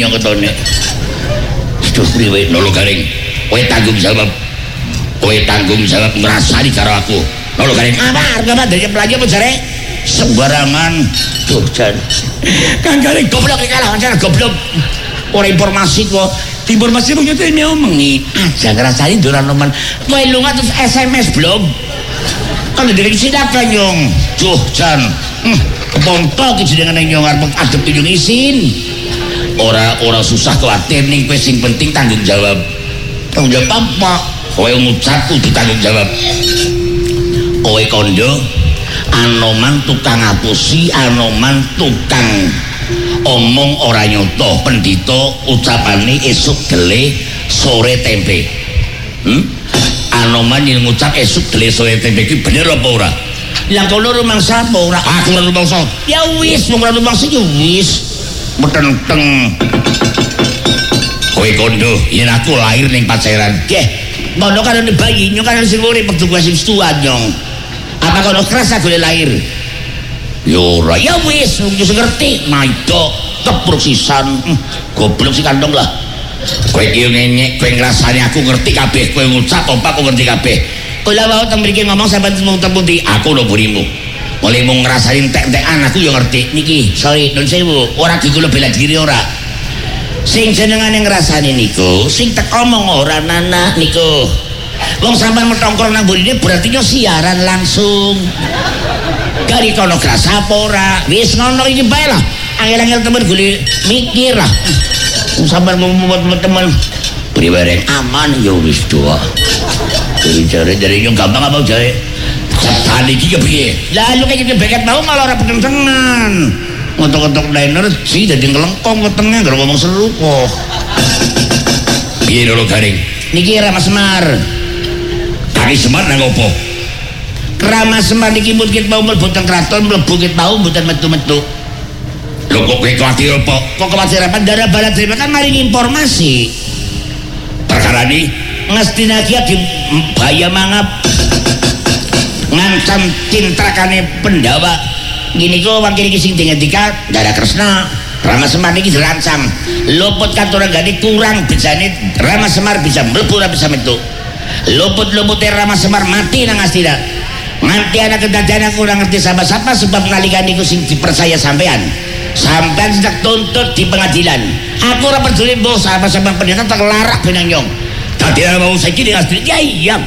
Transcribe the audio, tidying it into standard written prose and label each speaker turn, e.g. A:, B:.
A: nyong ketone. Duh priwe Nolo Garing. Kowe tanggung jawab. Kowe tanggung jawab ngrasani karo aku. Nolo Garing. Apa dari pelagi apa jare? Sembarangan. Duh jan. Kang Garing goblok iki kalah pancen goblok. Ora informasi kok. Informasi kok nyete omongi. Aja ngrasani dolan nomen. Kowe lunga terus SMS belum? Kan direksi apa nyong? Duh jan. Kepontok iki jenengan nyong arep adep nyong isin. Ora susah kuwatir ning kowe sing penting tanggung jawab. Tanggung jawab apa? Kowe ngucap kudu tanggung jawab. Kowe kondo Anoman tukang ngapusi, Anoman tukang omong ora nyoto, pendito ucapane esuk gele sore tempe. Anoman yang ngucap esuk gele sore tempe iki bener apa ora? Yang kono rumangsa apa ora? Aku ora rumangsa. Ya wis, wong ora rumangsa ya wis. Metenteng. Kowe kondo, yen aku lahir ning Paceran. Nggih, ngono kan bayi nyong kan sing urip wektu sing tuwa nyong. Apa kono kerasa golek lahir? Yo ora, ya wis, wis ngerti, maido kepruk sisan. Goblok si kantong lah. Kowe iki ngenyek, kowe ngrasani aku ngerti kabeh, kowe ngucap apa aku ngerti kabeh. Kula wae teng mriki ngomong sampeyan temung-temundi, aku lho burimu. Mulai mau ngerasain tek-tekan aku yang ngerti. Niki, sorry, nun sewu, ora dikulo bela diri ora. Sing jenengane ngrasani niku, sing tek omong ora nana niku. Wong sampean metongkrong nang burine berarti nyo siaran langsung. Dari kono grasa apa ora? Wis ngono iki bae lah. Angel-angel temen gule mikir lah. Wong sampean ngomong temen priwere aman ya wis doa. Jare nyo gampang apa jare? Cetan iki ya piye? Lah lu kaya beket mau malah ora pengencengan. Ngontok-ngontok energi dadi ngelengkong wetenge gara ngomong seru kok. Piye Nolo Garing? Niki Rama Semar. Kaki Semar nang opo? Rama Semar niki mungkin mau mlebu teng kraton mlebu ket mau mboten metu-metu. Lho kok kowe kuwatir apa? Kok kuwatir apa? Darah barat terima kan maring informasi. Perkara ini ngestina ki bahaya mangap. Ngancam cintrakane Pendawa gini kok wakil iki sing dingendika Darah Kresna Rama Semar iki dirancam luput kantoran gani kurang bisane Rama Semar bisa mlebu ora bisa metu luput-lupute Rama Semar mati nang Astina nganti anak kedadian aku ora ngerti siapa-siapa sebab nalikan iku sing dipercaya sampean sejak tuntut di pengadilan aku ora peduli mbok siapa-siapa pendeta tak larak benang nyong dadi mau saiki ning Astina ya iya